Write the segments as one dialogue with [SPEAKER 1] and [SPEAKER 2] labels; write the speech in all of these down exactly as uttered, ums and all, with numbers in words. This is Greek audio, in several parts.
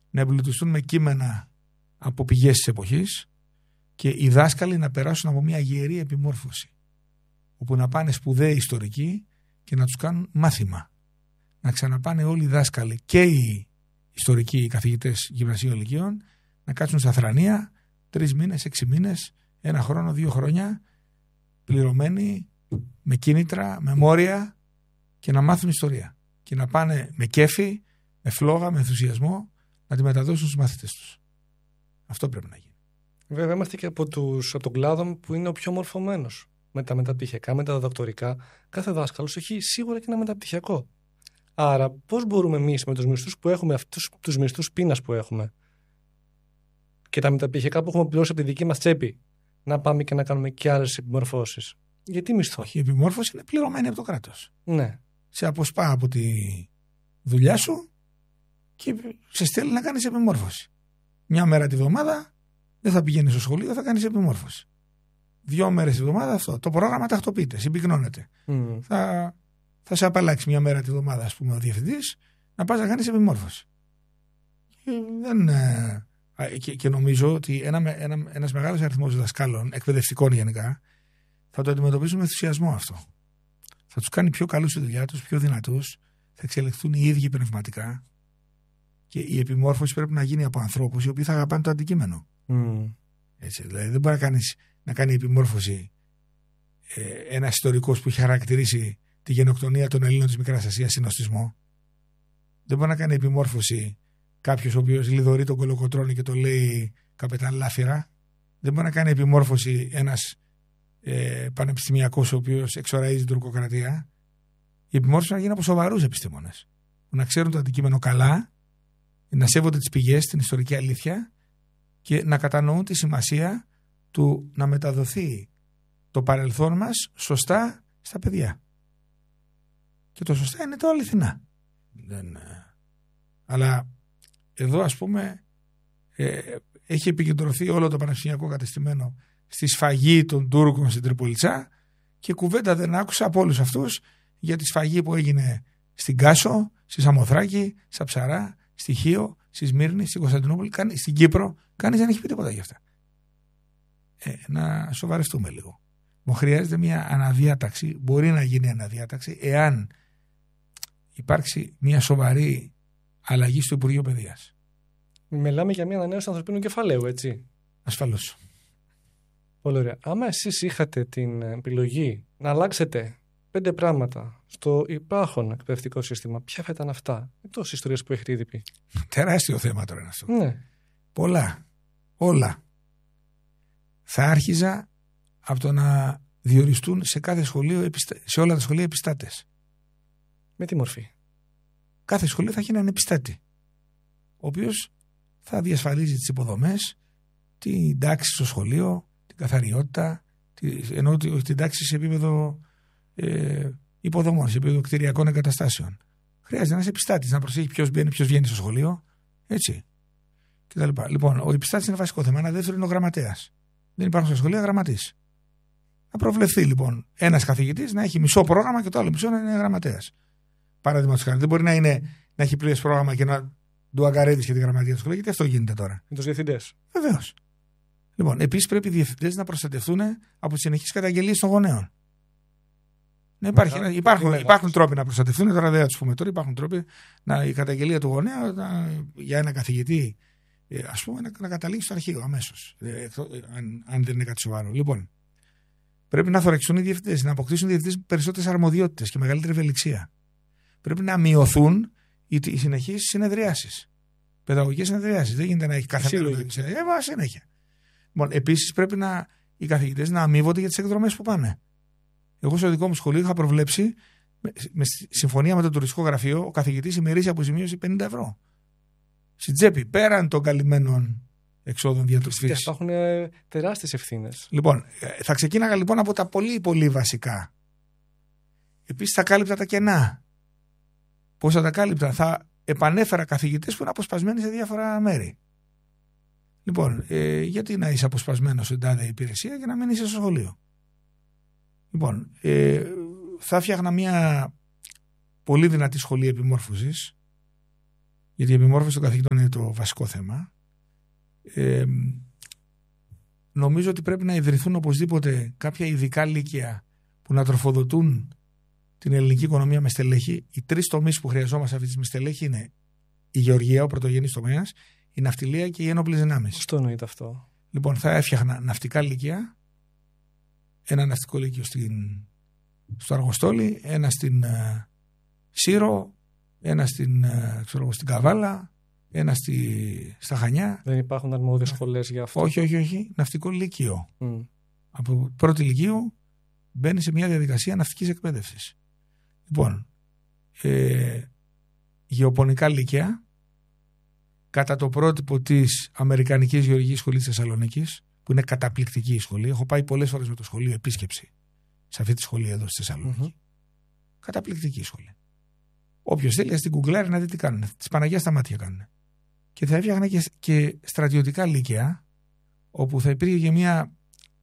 [SPEAKER 1] να εμπλουτιστούν με κείμενα από πηγές της εποχής και οι δάσκαλοι να περάσουν από μια γερή επιμόρφωση, όπου να πάνε σπουδαίοι ιστορικοί και να τους κάνουν μάθημα. Να ξαναπάνε όλοι οι δάσκαλοι και οι ιστορικοί, οι καθηγητές γυμνασίων ηλικίων, να κάτσουν στα θρανία τρεις μήνες, έξι μήνες, ένα χρόνο, δύο χρόνια, πληρωμένοι, με κίνητρα, με μόρια και να μάθουν ιστορία. Και να πάνε με κέφι, με φλόγα, με ενθουσιασμό, να τη μεταδώσουν στους μαθητές τους. Αυτό πρέπει να γίνει.
[SPEAKER 2] Βέβαια, είμαστε και από, τους, από τον κλάδο που είναι ο πιο μορφωμένος. Με τα μεταπτυχιακά, με τα διδακτορικά, κάθε δάσκαλος έχει σίγουρα και ένα μεταπτυχιακό. Άρα, πώς μπορούμε εμείς με τους μισθούς που έχουμε, αυτούς τους μισθούς πείνας που έχουμε και τα μεταπτυχιακά που έχουμε πληρώσει από τη δική μας τσέπη, να πάμε και να κάνουμε και άλλες επιμορφώσεις? Γιατί μισθό?
[SPEAKER 1] Η επιμόρφωση είναι πληρωμένη από το κράτος.
[SPEAKER 2] Ναι.
[SPEAKER 1] Σε αποσπά από τη δουλειά σου και σε στέλνει να κάνεις επιμόρφωση. Μια μέρα τη βδομάδα δεν θα πηγαίνεις στο σχολείο, θα κάνεις επιμόρφωση. Δύο μέρες τη βδομάδα αυτό. Το πρόγραμμα τακτοποιείται, συμπυκνώνεται. Mm. Θα, θα σε απαλλάξει μια μέρα τη βδομάδα, ας πούμε, ο διευθυντής να πας να κάνεις επιμόρφωση. Και, δεν, ε, και, και νομίζω ότι ένα, ένα, ένας μεγάλος αριθμός δασκάλων, εκπαιδευτικών γενικά, θα το αντιμετωπίσουν με ενθουσιασμό αυτό. Θα τους κάνει πιο καλούς στη δουλειά τους, πιο δυνατούς, θα εξελιχθούν οι ίδιοι πνευματικά και η επιμόρφωση πρέπει να γίνει από ανθρώπους οι οποίοι θα αγαπάνε το αντικείμενο. Mm. Έτσι, δηλαδή δεν μπορεί να, κάνεις, να κάνει επιμόρφωση ε, ένας ιστορικός που έχει χαρακτηρίσει τη γενοκτονία των Ελλήνων της Μικράς Ασίας συνοστισμό. Δεν μπορεί να κάνει επιμόρφωση κάποιος ο οποίος λιδωρεί τον Κολοκοτρώνη και το λέει καπετάν Λάφυρα. Δεν μπορεί να κάνει επιμόρφωση ένας ε, πανεπιστημιακός ο οποίος εξοραίζει την τουρκοκρατία. Η επιμόρφωση να γίνει από σοβαρούς επιστήμονες που να ξέρουν το αντικείμενο καλά, να σέβονται τις πηγές, την ιστορική αλήθεια και να κατανοούν τη σημασία του να μεταδοθεί το παρελθόν μας σωστά στα παιδιά. Και το σωστά είναι το αληθινά. Δεν... Αλλά εδώ, ας πούμε, ε, έχει επικεντρωθεί όλο το πανεπιστημιακό κατεστημένο στη σφαγή των Τούρκων στην Τριπολιτσά και κουβέντα δεν άκουσα από όλους αυτούς για τη σφαγή που έγινε στην Κάσο, στη Σαμοθράκη, στα Ψαρά, στη Χίο, στη Σμύρνη, στην Κωνσταντινούπολη, στην Κύπρο. Κανείς δεν έχει πει τίποτα γι' αυτά. Ε, να σοβαρευτούμε λίγο. Μου χρειάζεται μια αναδιάταξη, μπορεί να γίνει αναδιάταξη, εάν υπάρξει μια σοβαρή αλλαγή στο Υπουργείο Παιδείας.
[SPEAKER 2] Μιλάμε για μια ανανέωση ανθρωπίνου κεφαλαίου, έτσι.
[SPEAKER 1] Ασφαλώς.
[SPEAKER 2] Πολύ ωραία. Άμα εσείς είχατε την επιλογή να αλλάξετε πέντε πράγματα στο υπάρχον εκπαιδευτικό σύστημα, ποια θα ήταν αυτά, εκτός ιστορίες που έχετε ήδη πει?
[SPEAKER 1] Τεράστιο θέμα τώρα είναι αυτό.
[SPEAKER 2] Ναι.
[SPEAKER 1] Πολλά. Όλα. Θα άρχιζα από το να διοριστούν σε κάθε σχολείο, σε όλα τα σχολεία επιστάτες.
[SPEAKER 2] Με τι μορφή?
[SPEAKER 1] Κάθε σχολείο θα έχει έναν επιστάτη, ο οποίος θα διασφαλίζει τις υποδομές, την τάξη στο σχολείο, την καθαριότητα, ενώ την τάξη σε επίπεδο ε, υποδομών, σε επίπεδο κτηριακών εγκαταστάσεων. Χρειάζεται ένας επιστάτης να προσέχει ποιος μπαίνει, ποιος βγαίνει στο σχολείο, έτσι. Λοιπόν, ο επιστάτης είναι βασικό θέμα. Ένα δεύτερο είναι ο γραμματέας. Δεν υπάρχουν στα σχολεία γραμματείς. Να προβλεφθεί λοιπόν ένας καθηγητής να έχει μισό πρόγραμμα και το άλλο μισό να είναι γραμματέας. Παραδείγματος χάρη. Δεν μπορεί να, είναι, να έχει πλήρες πρόγραμμα και να του αγκαρεύει και τη γραμματεία του σχολείου, γιατί αυτό γίνεται τώρα.
[SPEAKER 2] Με τους διευθυντές.
[SPEAKER 1] Βεβαίως. Λοιπόν, επίσης πρέπει οι διευθυντές να προστατευτούν από τις συνεχείς καταγγελίες των γονέων. Να υπάρχει, Μετά, υπάρχουν, υπάρχουν τρόποι να προστατευτούν, τώρα δεν θα τους πούμε τώρα. Υπάρχουν τρόποι να, η καταγγελία του γονέα να, για ένα καθηγητή, ας πούμε, να, να καταλήξει στο αρχείο αμέσως. Ε, αν, αν δεν είναι κάτι σοβαρό. Λοιπόν, πρέπει να θωρακιστούν οι διευθυντές, να αποκτήσουν οι διευθυντές περισσότερες αρμοδιότητες και μεγαλύτερη ευελιξία. Πρέπει να μειωθούν οι, οι συνεχείς συνεδριάσεις. Παιδαγωγικές συνεδριάσεις. Δεν γίνεται να έχει κάθε μέρα συνεδριάσεις. Συνέχεια. Λοιπόν, επίσης πρέπει να, οι καθηγητές να αμείβονται για τις εκδρομές που πάνε. Εγώ στο δικό μου σχολείο είχα προβλέψει, με, με συμφωνία με το τουριστικό γραφείο, ο καθηγητής ημερήσια αποζημίωση πενήντα ευρώ. Στην τσέπη, πέραν των καλυμμένων εξόδων διατροφής.
[SPEAKER 2] Υπάρχουν ε, τεράστιες ευθύνες.
[SPEAKER 1] Λοιπόν, θα ξεκίναγα λοιπόν από τα πολύ πολύ βασικά. Επίσης θα κάλυπτα τα κενά. Πώς θα τα κάλυπτα? Θα επανέφερα καθηγητές που είναι αποσπασμένοι σε διάφορα μέρη. Λοιπόν, ε, γιατί να είσαι αποσπασμένος στην τάδε υπηρεσία και να μην είσαι στο σχολείο? Λοιπόν, ε, θα φτιάχνα μια πολύ δυνατή σχολή επιμόρφωσης γιατί η επιμόρφωση των καθηγητών είναι το βασικό θέμα. Ε, νομίζω ότι πρέπει να ιδρυθούν οπωσδήποτε κάποια ειδικά λύκεια που να τροφοδοτούν την ελληνική οικονομία με στελέχη. Οι τρεις τομείς που χρειαζόμαστε αυτή τη στιγμή στελέχη είναι η γεωργία, ο πρωτογενής τομέας, η ναυτιλία και οι ένοπλες δυνάμεις.
[SPEAKER 2] Πώς το εννοείται αυτό?
[SPEAKER 1] Λοιπόν, θα έφτιαχνα ναυτικά λύκεια, ένα ναυτικό λύκειο στην, στο Αργοστόλι, ένα στην uh, Σύρο, ένα στην, uh, ξέρω, στην Καβάλα, ένα στη, στα Χανιά.
[SPEAKER 2] Δεν υπάρχουν αρμόδιες σχολές για αυτό?
[SPEAKER 1] Όχι, όχι, όχι. Ναυτικό λύκειο.
[SPEAKER 2] Mm.
[SPEAKER 1] Από πρώτη λυκείου μπαίνει σε μια διαδικασία ναυτικής εκπαίδευσης. Λοιπόν, ε, γεωπονικά λύκεια κατά το πρότυπο της Αμερικανικής Γεωργικής Σχολής της Θεσσαλονίκης, που είναι καταπληκτική η σχολή. Έχω πάει πολλές φορές με το σχολείο επίσκεψη σε αυτή τη σχολή εδώ στη Θεσσαλονίκη. Mm-hmm. Καταπληκτική σχολή. Όποιος θέλει, στην Γκουγκλάρει να δει τι κάνουν. Της Παναγιάς τα μάτια κάνουν. Και θα έφτιαχνα και, και στρατιωτικά λύκεια, όπου θα υπήρχε και μια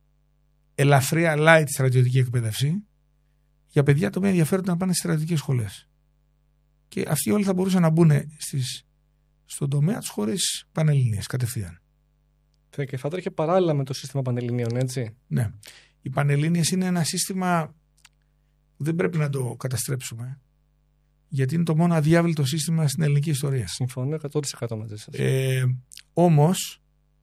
[SPEAKER 1] ελαφριά light στρατιωτική εκπαίδευση για παιδιά τα οποία ενδιαφέρονται να πάνε στις στρατιωτικές σχολές. Και αυτοί όλοι θα μπορούσαν να μπουν στις, στον τομέα τους χωρίς πανελληνίες κατευθείαν.
[SPEAKER 2] Και θα τρέχει παράλληλα με το σύστημα πανελληνίων, έτσι.
[SPEAKER 1] Ναι. Οι πανελλήνιες είναι ένα σύστημα που δεν πρέπει να το καταστρέψουμε, γιατί είναι το μόνο αδιάβλητο σύστημα στην ελληνική ιστορία.
[SPEAKER 2] Συμφωνώ εκατό τοις εκατό μαζί σας.
[SPEAKER 1] Ε, όμως,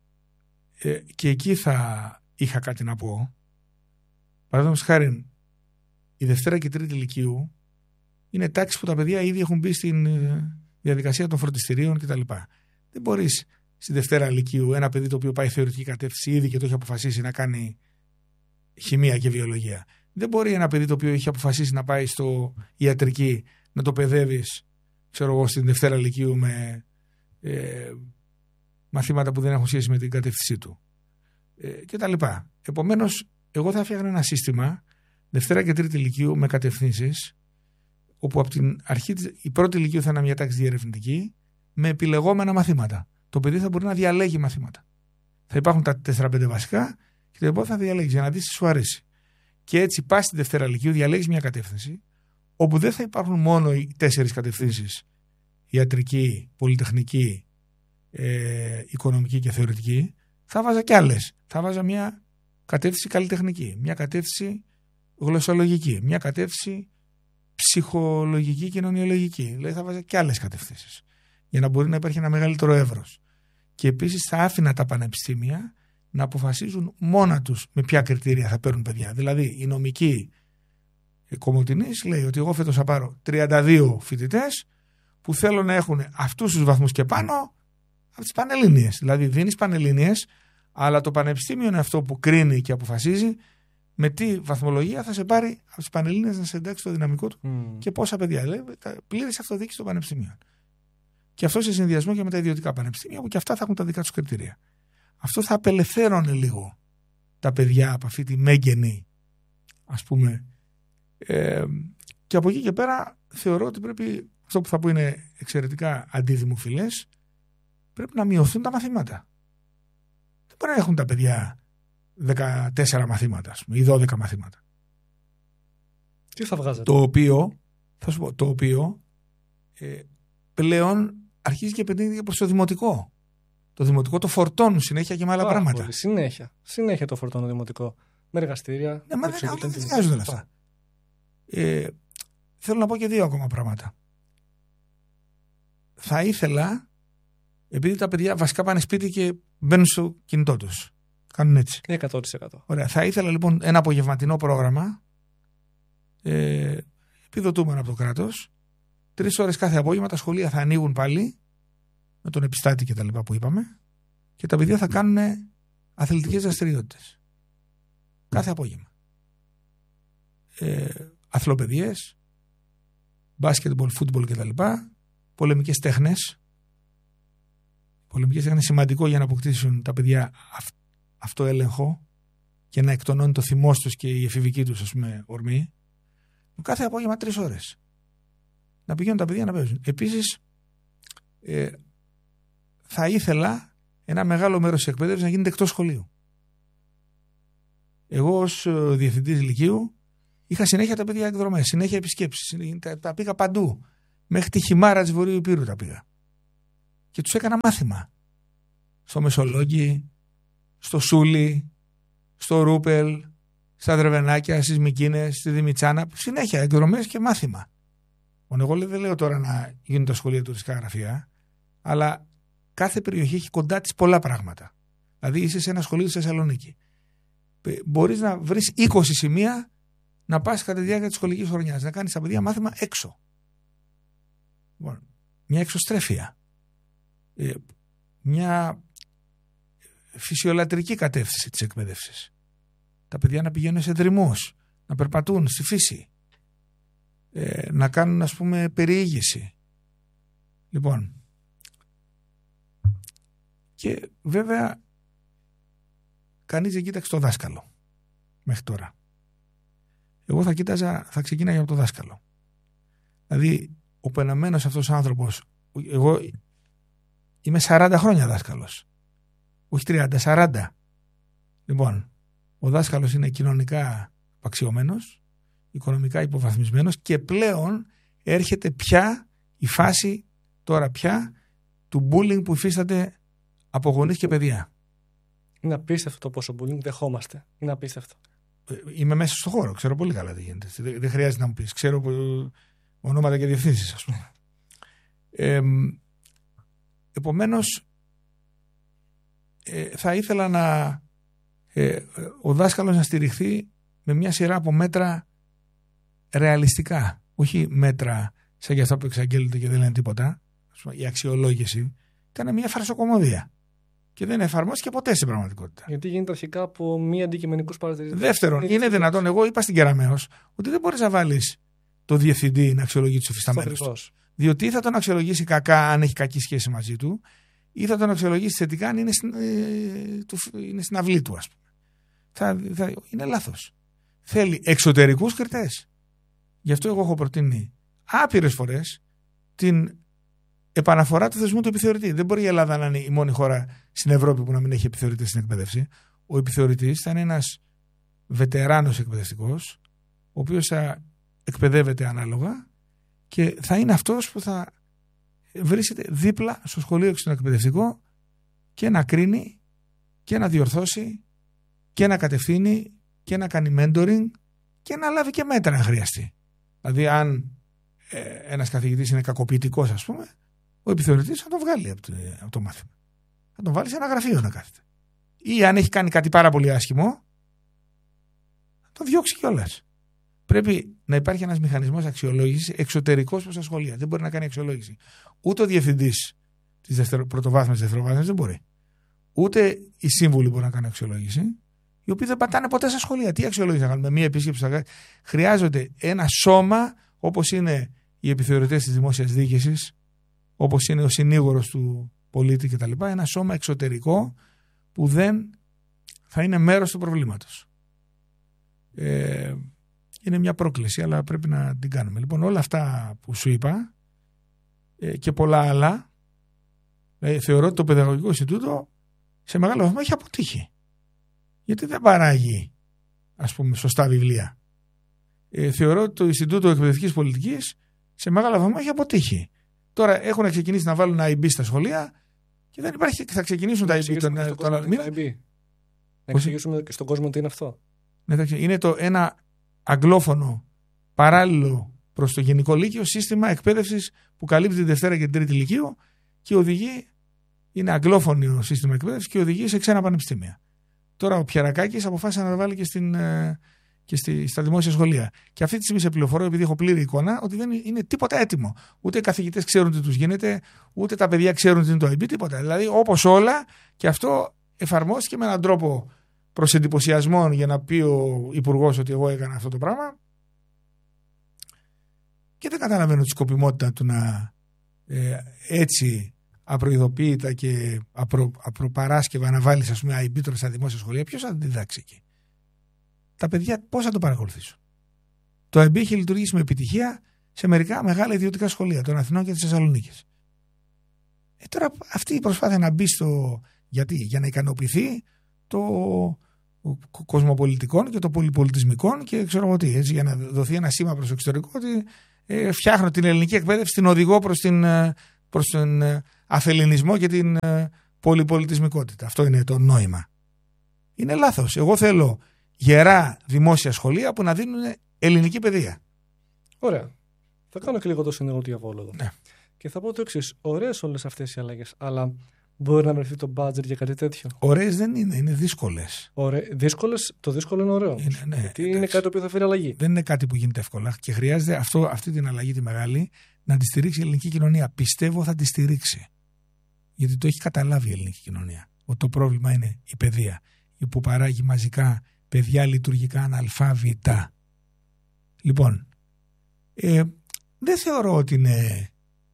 [SPEAKER 1] ε, και εκεί θα είχα κάτι να πω. Παραδείγματος χάρη, η Δευτέρα και Τρίτη Λυκείου είναι τάξεις που τα παιδιά ήδη έχουν μπει στην διαδικασία των φροντιστηρίων κτλ. Δεν μπορείς στη Δευτέρα Λυκείου ένα παιδί το οποίο πάει θεωρητική κατεύθυνση ήδη και το έχει αποφασίσει να κάνει χημεία και βιολογία. Δεν μπορεί ένα παιδί το οποίο έχει αποφασίσει να πάει στο ιατρική να το παιδεύεις, ξέρω εγώ, στην Δευτέρα Λυκείου με ε, μαθήματα που δεν έχουν σχέση με την κατεύθυνσή του ε, κτλ. Επομένως, εγώ θα έφτιαχνα ένα σύστημα Δευτέρα και Τρίτη Λυκείου με κατευθύνσεις, όπου από την αρχή η πρώτη Λυκείου θα είναι μια τάξη διερευνητική με επιλεγόμενα μαθήματα. Το παιδί θα μπορεί να διαλέγει μαθήματα. Θα υπάρχουν τα τέσσερα πέντε βασικά και το επόμενο θα διαλέγει για να δεις τι σου αρέσει. Και έτσι πας στη Δευτέρα Λυκείου, διαλέγεις μια κατεύθυνση, όπου δεν θα υπάρχουν μόνο οι τέσσερις κατευθύνσεις, ιατρική, πολυτεχνική, ε, οικονομική και θεωρητική. Θα βάζα κι άλλες. Θα βάζα μια κατεύθυνση καλλιτεχνική, μια κατεύθυνση γλωσσολογική, μια κατεύθυνση ψυχολογική, κοινωνιολογική. Δηλαδή θα βάζα κι άλλες κατευθύνσεις για να μπορεί να υπάρχει ένα μεγαλύτερο εύρος. Και επίσης θα άφηνα τα πανεπιστήμια να αποφασίζουν μόνα τους με ποια κριτήρια θα παίρνουν παιδιά. Δηλαδή η νομική Κομοτηνής λέει ότι εγώ φέτος θα πάρω τριάντα δύο φοιτητές που θέλω να έχουν αυτούς τους βαθμούς και πάνω από τις πανελλήνιες. Δηλαδή δίνεις πανελλήνιες, αλλά το πανεπιστήμιο είναι αυτό που κρίνει και αποφασίζει με τι βαθμολογία θα σε πάρει από τις πανελλήνιες να σε εντάξει το δυναμικό του mm. και πόσα παιδιά. Δηλαδή πλήρης αυτοδιοίκηση των πανεπιστήμιων. Και αυτό σε συνδυασμό και με τα ιδιωτικά πανεπιστήμια, που και αυτά θα έχουν τα δικά τους κριτήρια. Αυτό θα απελευθέρωνε λίγο τα παιδιά από αυτή τη μέγενη, ας πούμε. Ε, και από εκεί και πέρα θεωρώ ότι πρέπει, αυτό που θα πω είναι εξαιρετικά αντιδημοφιλές, πρέπει να μειωθούν τα μαθήματα. Δεν μπορεί να έχουν τα παιδιά δεκατέσσερα μαθήματα, ας πούμε, ή δώδεκα μαθήματα.
[SPEAKER 2] Τι θα βγάζετε?
[SPEAKER 1] Το οποίο, θα σου πω, το οποίο ε, πλέον αρχίζει και επενδύεται προς το δημοτικό. Το δημοτικό το φορτώνουν συνέχεια και με άλλα Πάρα πράγματα.
[SPEAKER 2] Πολύ. Συνέχεια. Συνέχεια το φορτώνουν δημοτικό. Με εργαστήρια.
[SPEAKER 1] Ναι, μα δεν, δεν χρειάζονται όλα αυτά. Ε, θέλω να πω και δύο ακόμα πράγματα. Θα ήθελα, επειδή τα παιδιά βασικά πάνε σπίτι και μπαίνουν στο κινητό τους. Κάνουν έτσι.
[SPEAKER 2] εκατό τοις εκατό.
[SPEAKER 1] Ωραία. Θα ήθελα λοιπόν ένα απογευματινό πρόγραμμα, ε, επιδοτούμενο από το κράτος. Τρεις ώρες κάθε απόγευμα τα σχολεία θα ανοίγουν πάλι με τον επιστάτη και τα λοιπά που είπαμε, και τα παιδιά θα κάνουν αθλητικές δραστηριότητες κάθε απόγευμα. Ε, αθλοπαιδιές, μπάσκετμπολ, φούτμπολ και τα λοιπά, πολεμικές τέχνες. Πολεμικές τέχνες είναι σημαντικό για να αποκτήσουν τα παιδιά αυ, αυτό έλεγχο και να εκτονώνει το θυμός τους και η εφηβική τους, ας πούμε, ορμή. Κάθε απόγευμα τρεις ώρες. Να πηγαίνουν τα παιδιά να παίζουν. Επίσης, ε, θα ήθελα ένα μεγάλο μέρος της εκπαίδευσης να γίνεται εκτός σχολείου. Εγώ ως διευθυντής λυκείου είχα συνέχεια τα παιδιά εκδρομές, συνέχεια επισκέψεις. Τα, τα πήγα παντού. Μέχρι τη Χιμάρα της Βορείου Υπήρου τα πήγα. και τους έκανα μάθημα. Στο Μεσολόγγι, στο Σούλι, στο Ρούπελ, στα Δρεβενάκια, στις Μικίνες, στη Δημητσάνα. Συνέχεια εκδρομές και μάθημα. Εγώ δεν λέω τώρα να γίνουν τα σχολεία τουριστικά γραφεία, αλλά κάθε περιοχή έχει κοντά της πολλά πράγματα. Δηλαδή είσαι σε ένα σχολείο στη Θεσσαλονίκη. Μπορείς να βρεις είκοσι σημεία να πας κατά τη διάρκεια της σχολικής χρονιάς, να κάνεις τα παιδιά μάθημα έξω. Λοιπόν, μια εξωστρέφεια. Μια φυσιολατρική κατεύθυνση της εκπαίδευσης. Τα παιδιά να πηγαίνουν σε δρυμούς, να περπατούν στη φύση, ε, να κάνουν ας πούμε περιήγηση. Λοιπόν, και βέβαια κανείς δεν κοίταξε το δάσκαλο μέχρι τώρα. Εγώ θα κοίταζα, θα ξεκίναγα από το δάσκαλο. Δηλαδή ο πεναμένος αυτός ο άνθρωπος, εγώ είμαι σαράντα χρόνια δάσκαλος, όχι τριάντα, σαράντα. Λοιπόν, ο δάσκαλος είναι κοινωνικά απαξιωμένος, οικονομικά υποβαθμισμένος και πλέον έρχεται πια η φάση τώρα πια του bullying που υφίσταται από γονείς και παιδιά.
[SPEAKER 2] Είναι απίστευτο το πόσο bullying δεχόμαστε. Είναι απίστευτο.
[SPEAKER 1] Είμαι μέσα στο χώρο, ξέρω πολύ καλά τι γίνεται. Δεν χρειάζεται να μου πεις. Ξέρω ονόματα και διευθύνσεις, ας πούμε. Ε, επομένως, ε, θα ήθελα να ε, ο δάσκαλος να στηριχθεί με μια σειρά από μέτρα ρεαλιστικά. Όχι μέτρα σαν και αυτά που εξαγγέλλονται και δεν λένε τίποτα. Η αξιολόγηση ήταν μια φαρσοκομωδία. Και δεν εφαρμόστηκε ποτέ στην πραγματικότητα.
[SPEAKER 2] Γιατί γίνεται αρχικά από μη αντικειμενικούς παρατηρητές.
[SPEAKER 1] Δεύτερον, είναι, είναι δυνατόν, εγώ είπα στην Κεραμέως, ότι δεν μπορείς να βάλεις το διευθυντή να αξιολογεί τους υφισταμένους του. Διότι ή θα τον αξιολογήσει κακά αν έχει κακή σχέση μαζί του, ή θα τον αξιολογήσει θετικά αν είναι στην, ε, του, είναι στην αυλή του, ας πούμε. Θα, θα, είναι λάθος. Θέλει εξωτερικούς κριτές. Γι' αυτό εγώ έχω προτείνει άπειρες φορές την επαναφορά του θεσμού του επιθεωρητή. Δεν μπορεί η Ελλάδα να είναι η μόνη χώρα στην Ευρώπη που να μην έχει επιθεωρητή στην εκπαίδευση. Ο επιθεωρητής θα είναι ένας βετεράνος εκπαιδευτικός, ο οποίος θα εκπαιδεύεται ανάλογα και θα είναι αυτός που θα βρίσκεται δίπλα στο σχολείο στον εκπαιδευτικό και να κρίνει και να διορθώσει και να κατευθύνει και να κάνει mentoring και να λάβει και μέτρα αν χρειαστεί. Δηλαδή αν ε, ένας καθηγητής είναι κακοποιητικός, ας πούμε, ο επιθεωρητής θα τον βγάλει από το, από το μάθημα. Θα τον βάλει σε ένα γραφείο να κάθεται. Ή αν έχει κάνει κάτι πάρα πολύ άσχημο, θα τον διώξει κιόλας. Πρέπει να υπάρχει ένας μηχανισμός αξιολόγησης εξωτερικός προς τα σχολεία. Δεν μπορεί να κάνει αξιολόγηση. Ούτε ο διευθυντής της δευτερο, πρωτοβάθμιας δευτεροβάθμιας δεν μπορεί. Ούτε οι σύμβουλοι μπορούν να κάνουν αξιολόγηση, οι οποίοι δεν πατάνε ποτέ στα σχολεία. Τι αξιολόγηση να κάνουμε, μία επίσκεψη στα γραφεία. Χρειάζονται ένα σώμα όπως είναι οι επιθεωρητές της δημόσιας διοίκησης, όπως είναι ο συνήγορος του πολίτη κτλ. Ένα σώμα εξωτερικό που δεν θα είναι μέρος του προβλήματος. Ε, είναι μια πρόκληση, αλλά πρέπει να την κάνουμε. Λοιπόν, όλα αυτά που σου είπα ε, και πολλά άλλα, ε, θεωρώ ότι το Παιδαγωγικό Ινστιτούτο σε μεγάλο βαθμό έχει αποτύχει. Γιατί δεν παράγει, ας πούμε, σωστά βιβλία. Ε, θεωρώ ότι το Ινστιτούτο Εκπαιδευτικής Πολιτικής σε μεγάλο βαθμό έχει αποτύχει. Τώρα έχουν ξεκινήσει να βάλουν άι μπι στα σχολεία και δεν υπάρχει. Θα ξεκινήσουν τα άι μπι τον άλλο μήνα.
[SPEAKER 2] Να εξηγήσουμε και στον κόσμο τι είναι αυτό.
[SPEAKER 1] Είναι το ένα αγγλόφωνο παράλληλο προς το Γενικό Λύκειο σύστημα εκπαίδευσης που καλύπτει τη Δευτέρα και την Τρίτη Λυκείου και οδηγεί. Είναι αγγλόφωνο σύστημα εκπαίδευσης και οδηγεί σε ξένα πανεπιστήμια. Τώρα ο Πιερακάκης αποφάσισε να τα βάλει και, στην, και στη, στα δημόσια σχολεία. Και αυτή τη στιγμή σε πληροφορώ, επειδή έχω πλήρη εικόνα, ότι δεν είναι τίποτα έτοιμο. Ούτε οι καθηγητές ξέρουν τι τους γίνεται, ούτε τα παιδιά ξέρουν τι είναι το άι μπι, τίποτα. Δηλαδή, όπως όλα, και αυτό εφαρμόστηκε με έναν τρόπο προς εντυπωσιασμό για να πει ο υπουργός ότι εγώ έκανα αυτό το πράγμα. Και δεν καταλαβαίνω τη σκοπιμότητα του να ε, έτσι απροειδοποίητα και απρο, απροπαράσκευα να βάλεις, ας πούμε, άι μπι στα δημόσια σχολεία. Ποιος θα την διδάξει εκεί? Τα παιδιά πώς θα το παρακολουθήσουν? Το άι μπι έχει λειτουργήσει με επιτυχία σε μερικά μεγάλα ιδιωτικά σχολεία των Αθηνών και της Θεσσαλονίκης. Ε, τώρα αυτή η προσπάθεια να μπει στο. Γιατί? Για να ικανοποιηθεί το κοσμοπολιτικών και το πολυπολιτισμικών και ξέρω εγώ τι. Έτσι, για να δοθεί ένα σήμα προς το εξωτερικό ότι ε, φτιάχνω την ελληνική εκπαίδευση, την οδηγώ προς την, προς την αφελληνισμό και την ε, πολυπολιτισμικότητα. Αυτό είναι το νόημα. Είναι λάθος. Εγώ θέλω γερά δημόσια σχολεία που να δίνουν ελληνική παιδεία.
[SPEAKER 2] Ωραία. Θα κάνω και λίγο το σύνολο του διαβόλου εδώ.
[SPEAKER 1] Ναι.
[SPEAKER 2] Και θα πω το εξής. Ωραίες όλες αυτές οι αλλαγές, αλλά μπορεί να βρεθεί το budget για κάτι τέτοιο?
[SPEAKER 1] Ωραίες δεν είναι, είναι δύσκολες.
[SPEAKER 2] Ωραί... Δύσκολες, το δύσκολο είναι ωραίο.
[SPEAKER 1] Είναι, ναι,
[SPEAKER 2] γιατί εντάξει. Είναι κάτι που θα φέρει αλλαγή.
[SPEAKER 1] Δεν είναι κάτι που γίνεται εύκολα και χρειάζεται αυτό, αυτή την αλλαγή τη μεγάλη να τη στηρίξει η ελληνική κοινωνία. Πιστεύω θα τη στηρίξει. Γιατί το έχει καταλάβει η ελληνική κοινωνία. Ότι το πρόβλημα είναι η παιδεία. Που παράγει μαζικά παιδιά λειτουργικά αναλφάβητα. Λοιπόν, ε, δεν θεωρώ ότι είναι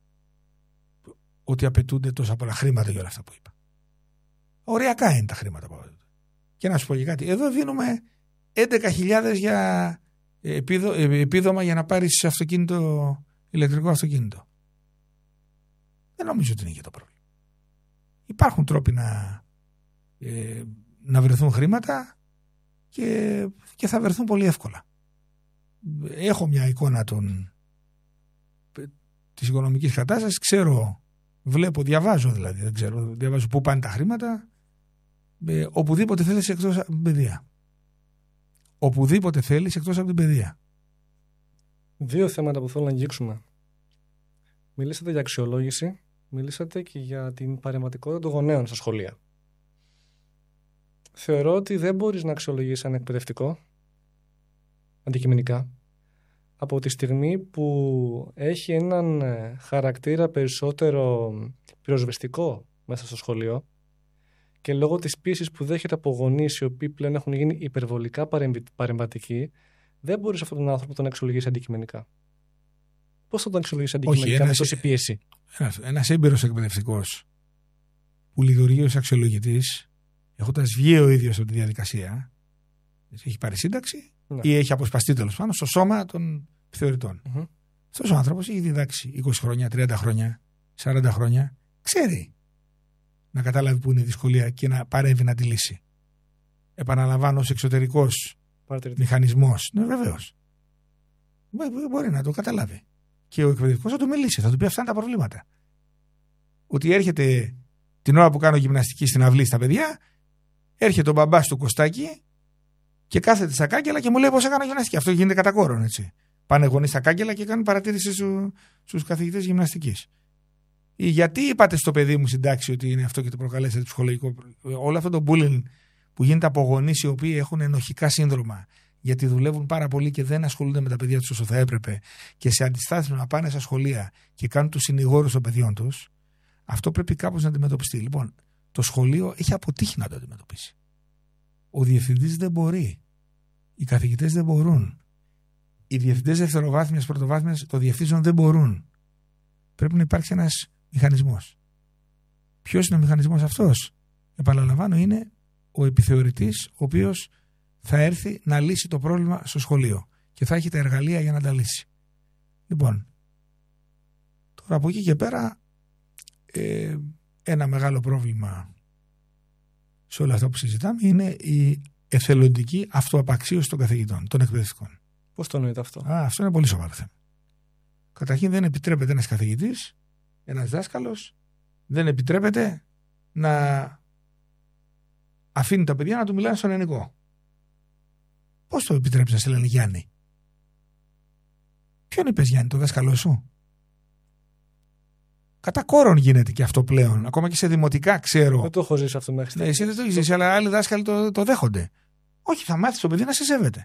[SPEAKER 1] ότι απαιτούνται τόσα πολλά χρήματα για όλα αυτά που είπα. Οριακά είναι τα χρήματα που απαιτούνται. Και να σου πω και κάτι. Εδώ δίνουμε έντεκα χιλιάδες για επίδο, επίδομα για να πάρεις αυτοκίνητο, ηλεκτρικό αυτοκίνητο. Δεν νομίζω ότι είναι και το πρόβλημα. Υπάρχουν τρόποι να, ε, να βρεθούν χρήματα και, και θα βρεθούν πολύ εύκολα. Έχω μια εικόνα των, της οικονομικής κατάστασης, ξέρω, βλέπω, διαβάζω δηλαδή, δεν ξέρω, διαβάζω πού πάνε τα χρήματα, ε, οπουδήποτε θέλεις εκτός από την παιδεία. Οπουδήποτε θέλεις εκτός από την παιδεία.
[SPEAKER 2] Δύο θέματα που θέλω να αγγίξουμε. Μιλήσατε για αξιολόγηση, μιλήσατε και για την παρεμβατικότητα των γονέων στα σχολεία. Θεωρώ ότι δεν μπορείς να αξιολογήσεις ένα εκπαιδευτικό αντικειμενικά από τη στιγμή που έχει έναν χαρακτήρα περισσότερο πυροσβεστικό μέσα στο σχολείο και λόγω της πίεσης που δέχεται από γονείς οι οποίοι πλέον έχουν γίνει υπερβολικά παρεμβατικοί, δεν μπορείς αυτόν τον άνθρωπο να τον αξιολογήσεις αντικειμενικά. Πώς θα τον αξιολογήσεις αντικειμενικά με τόση πίεση?
[SPEAKER 1] Ένας, ένας έμπειρος εκπαιδευτικός που λειτουργεί ως αξιολογητής, έχοντας βγει ο ίδιος από τη διαδικασία, έχει πάρει σύνταξη, ναι, ή έχει αποσπαστεί τέλος πάντων στο σώμα των θεωρητών. Mm-hmm. Αυτός ο άνθρωπος έχει διδάξει είκοσι χρόνια, τριάντα χρόνια, σαράντα χρόνια, ξέρει να καταλάβει που είναι η δυσκολία και να παρέμβει να τη λύσει. Επαναλαμβάνω, ως εξωτερικός μηχανισμός, ναι, βεβαίως, μπορεί να το καταλάβει. Και ο εκπαιδευτικός θα του μιλήσει, θα του πει αυτά είναι τα προβλήματα. Ότι έρχεται την ώρα που κάνω γυμναστική στην αυλή στα παιδιά, έρχεται ο μπαμπάς του Κωστάκη και κάθεται στα κάγκελα και μου λέει πώς έκανα γυμναστική. Αυτό γίνεται κατά κόρον, έτσι. Πάνε γονείς στα κάγκελα και κάνουν παρατήρηση στου, στους καθηγητές γυμναστικής. Ή γιατί είπατε στο παιδί μου στην τάξη ότι είναι αυτό και το προκαλέσατε ψυχολογικό. Όλο αυτό το bullying που γίνεται από γονείς οι οποίοι έχουν ενοχικά σύνδρομα, γιατί δουλεύουν πάρα πολύ και δεν ασχολούνται με τα παιδιά τους όσο θα έπρεπε και σε αντιστάθμιση να πάνε στα σχολεία και κάνουν τους συνηγόρους των παιδιών τους, αυτό πρέπει κάπως να αντιμετωπιστεί. Λοιπόν, το σχολείο έχει αποτύχει να το αντιμετωπίσει. Ο διευθυντής δεν μπορεί. Οι καθηγητές δεν μπορούν. Οι διευθυντές δευτεροβάθμιας, πρωτοβάθμιας, το διευθύνσεων δεν μπορούν. Πρέπει να υπάρξει ένας μηχανισμός. Ποιος είναι ο μηχανισμός αυτός? Επαναλαμβάνω, είναι ο επιθεωρητής, ο οποίος θα έρθει να λύσει το πρόβλημα στο σχολείο και θα έχει τα εργαλεία για να τα λύσει. Λοιπόν, τώρα από εκεί και πέρα ε, ένα μεγάλο πρόβλημα σε όλα αυτά που συζητάμε είναι η εθελοντική αυτοαπαξίωση των καθηγητών, των εκπαιδευτικών.
[SPEAKER 2] Πώς το εννοείται αυτό?
[SPEAKER 1] Α, αυτό είναι πολύ σοβαρό θέμα. Καταρχήν δεν επιτρέπεται ένας καθηγητής, ένας δάσκαλος, δεν επιτρέπεται να αφήνει τα παιδιά να του μιλάνε στον ελληνικό. Πώς το επιτρέψεις να σε λένε Γιάννη? Ποιον είπες Γιάννη, το δάσκαλό σου? Κατά κόρον γίνεται και αυτό πλέον. Ακόμα και σε δημοτικά ξέρω.
[SPEAKER 2] Δεν το έχω ζήσει αυτό μέχρι
[SPEAKER 1] στιγμή. Ναι, εσύ δεν το έχεις ζήσει, αλλά άλλοι δάσκαλοι το, το δέχονται. Όχι, θα μάθεις το παιδί να σε σέβεται.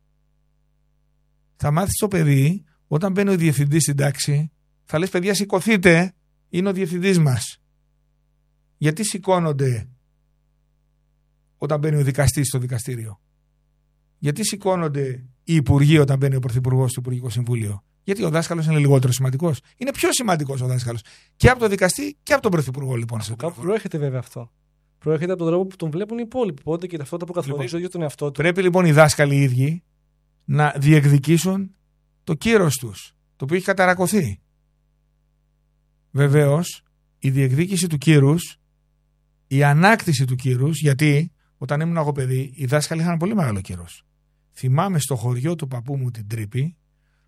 [SPEAKER 1] Θα μάθεις το παιδί, όταν μπαίνει ο διευθυντής στην τάξη, θα λες παιδιά σηκωθείτε, είναι ο διευθυντής μας. Γιατί σηκώνονται όταν μπαίνει ο δικαστής στο δικαστήριο? Γιατί σηκώνονται οι υπουργοί όταν μπαίνει ο πρωθυπουργός στο Υπουργικό Συμβούλιο? Γιατί ο δάσκαλος είναι λιγότερο σημαντικός? Είναι πιο σημαντικός ο δάσκαλος και από τον δικαστή και από τον πρωθυπουργό, λοιπόν.
[SPEAKER 2] Από κάπου προέρχεται βέβαια αυτό. Προέρχεται από τον τρόπο που τον βλέπουν οι υπόλοιποι. Οπότε και ταυτότητα που καθορίζει λοιπόν, τον εαυτό του. Πρέπει
[SPEAKER 1] λοιπόν οι δάσκαλοι οι ίδιοι να διεκδικήσουν το κύρος τους, το οποίο έχει καταρακωθεί. Βεβαίως, η διεκδίκηση του κύρους, η ανάκτηση του κύρους, γιατί όταν ήμουν εγώ παιδί, οι δάσκαλοι είχαν πολύ μεγάλο κύρος. Θυμάμαι στο χωριό του παππού μου την Τρίπη,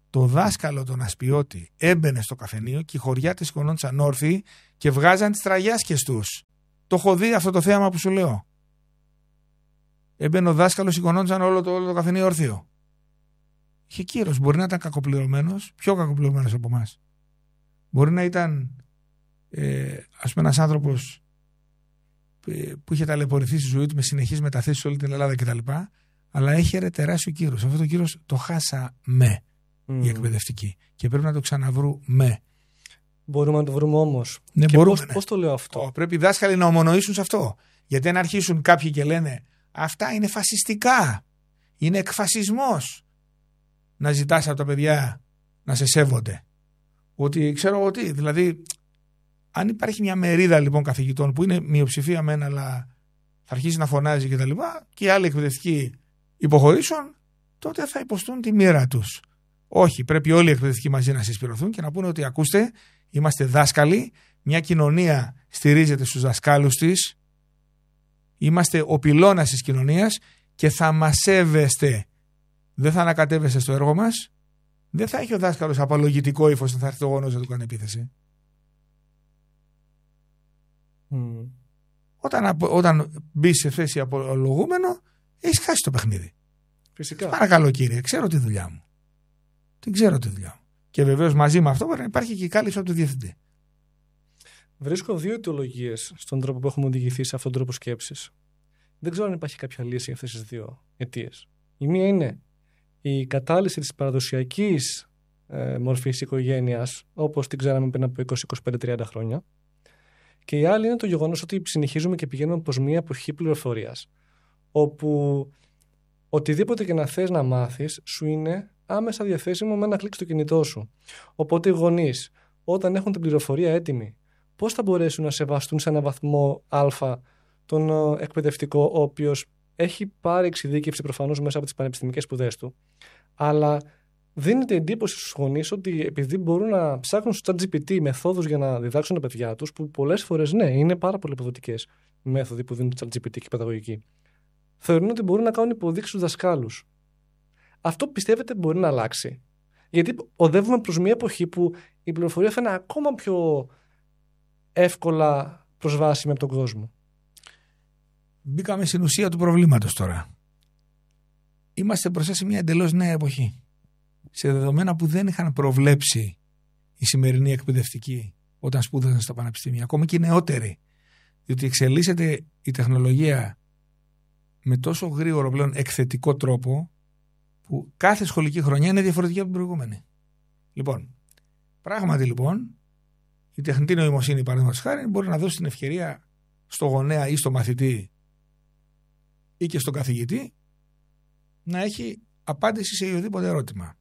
[SPEAKER 1] το δάσκαλο τον Ασπιώτη έμπαινε στο καφενείο και οι χωριάτες σηκωνόντουσαν όρθιοι και βγάζαν τις τραγιάσκες τους. Το έχω δει αυτό το θέαμα που σου λέω. Έμπαινε ο δάσκαλος, σηκωνόντουσαν όλο το, όλο το καφενείο όρθιο. Είχε κύρος. Μπορεί να ήταν κακοπληρωμένος, πιο κακοπληρωμένος από εμάς. Μπορεί να ήταν ε, ας πούμε ένας άνθρωπος ε, που είχε ταλαιπωρηθεί στη ζωή του με συνεχείς μεταθέσεις σε όλη την Ελλάδα κτλ. Αλλά έχει τεράστιο κύρος. Αυτό το κύρος το χάσαμε mm. οι εκπαιδευτικοί και πρέπει να το ξαναβρούμε.
[SPEAKER 2] Μπορούμε να το βρούμε όμως.
[SPEAKER 1] Ναι,
[SPEAKER 2] και
[SPEAKER 1] μπορούμε,
[SPEAKER 2] πώς,
[SPEAKER 1] ναι.
[SPEAKER 2] πώς το λέω αυτό.
[SPEAKER 1] Oh, πρέπει οι δάσκαλοι να ομονοήσουν σε αυτό. Γιατί αν αρχίσουν κάποιοι και λένε αυτά είναι φασιστικά, είναι εκφασισμός, να ζητάς από τα παιδιά να σε σέβονται. Ότι ξέρω εγώ τι, δηλαδή αν υπάρχει μια μερίδα λοιπόν καθηγητών που είναι μειοψηφία μεν, αλλά θα αρχίσει να φωνάζει και τα λοιπά και οι άλλοι εκπαιδευτικοί υποχωρήσουν, τότε θα υποστούν τη μοίρα τους. Όχι, πρέπει όλοι οι εκπαιδευτικοί μαζί να συσπηρωθούν και να πούνε ότι ακούστε, είμαστε δάσκαλοι, μια κοινωνία στηρίζεται στους δασκάλους της, είμαστε ο πυλώνας της κοινωνίας και θα μας σέβεστε. Δεν θα ανακατεύεστε στο έργο μας. Δεν θα έχει ο δάσκαλος απολογητικό ύφος, θα έρθει το γόνος να του κάνει επίθεση. Mm. Όταν, όταν μπει σε θέση απολογούμενο, έχεις χάσει το παιχνίδι.
[SPEAKER 2] Φυσικά.
[SPEAKER 1] Παρακαλώ κύριε, ξέρω τη δουλειά μου. Την ξέρω τη δουλειά μου. Και βεβαίως μαζί με αυτό μπορεί να υπάρχει και η κάλυψη από το διευθυντή.
[SPEAKER 2] Βρίσκω δύο αιτιολογίες στον τρόπο που έχουμε οδηγηθεί σε αυτόν τον τρόπο σκέψης. Δεν ξέρω αν υπάρχει κάποια λύση για αυτές τις δύο αιτίες. Η μία είναι η κατάλυση της παραδοσιακής ε, μορφής οικογένειας, όπως την ξέραμε πριν από είκοσι, είκοσι πέντε, τριάντα χρόνια. Και η άλλη είναι το γεγονός ότι συνεχίζουμε και πηγαίνουμε προς μια εποχή πληροφορίας, όπου οτιδήποτε και να θες να μάθεις σου είναι άμεσα διαθέσιμο με ένα κλικ στο κινητό σου. Οπότε οι γονείς, όταν έχουν την πληροφορία έτοιμη, πώς θα μπορέσουν να σεβαστούν σε έναν βαθμό α τον εκπαιδευτικό, ο οποίος έχει πάρει εξειδίκευση προφανώς μέσα από τις πανεπιστημικές σπουδές του, αλλά δίνεται εντύπωση στους γονείς ότι επειδή μπορούν να ψάχνουν στο ChatGPT μεθόδους για να διδάξουν τα παιδιά τους, που πολλές φορές ναι, είναι πάρα πολύ αποδοτικές οι μέθοδοι που δίνουν το ChatGPT και η παιδαγωγική, θεωρούν ότι μπορούν να κάνουν υποδείξεις στους δασκάλους. Αυτό πιστεύετε μπορεί να αλλάξει? Γιατί οδεύουμε προς μια εποχή που η πληροφορία θα είναι ακόμα πιο εύκολα προσβάσιμη από τον κόσμο.
[SPEAKER 1] Μπήκαμε στην ουσία του προβλήματος τώρα. Είμαστε μπροστά σε μια εντελώς νέα εποχή. Σε δεδομένα που δεν είχαν προβλέψει οι σημερινοί εκπαιδευτικοί όταν σπούδασαν στα πανεπιστήμια, ακόμη και οι νεότεροι. Διότι εξελίσσεται η τεχνολογία με τόσο γρήγορο πλέον εκθετικό τρόπο, που κάθε σχολική χρονιά είναι διαφορετική από την προηγούμενη. Λοιπόν, πράγματι λοιπόν, η τεχνητή νοημοσύνη, παραδείγματος χάρη, μπορεί να δώσει την ευκαιρία στο γονέα ή στο μαθητή ή και στον καθηγητή να έχει απάντηση σε οποιοδήποτε ερώτημα.